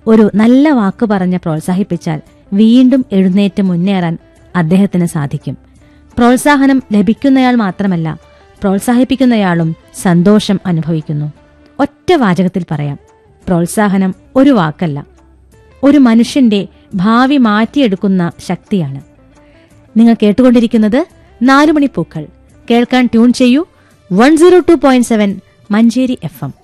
ഒരു നല്ല വാക്ക് പറഞ്ഞ് പ്രോത്സാഹിപ്പിച്ചാൽ വീണ്ടും എഴുന്നേറ്റ് മുന്നേറാൻ അദ്ദേഹത്തിന് സാധിക്കും. പ്രോത്സാഹനം ലഭിക്കുന്നയാൾ മാത്രമല്ല, പ്രോത്സാഹിപ്പിക്കുന്നയാളും സന്തോഷം അനുഭവിക്കുന്നു. ഒറ്റ വാചകത്തിൽ പറയാം, പ്രോത്സാഹനം ഒരു വാക്കല്ല, ഒരു മനുഷ്യന്റെ ഭാവി മാറ്റിയെടുക്കുന്ന ശക്തിയാണ്. നിങ്ങൾ കേട്ടുകൊണ്ടിരിക്കുന്നത് 4 മണിപ്പൂക്കൾ. കേൾക്കാൻ ട്യൂൺ ചെയ്യൂ 102.7 മഞ്ചേരി FM.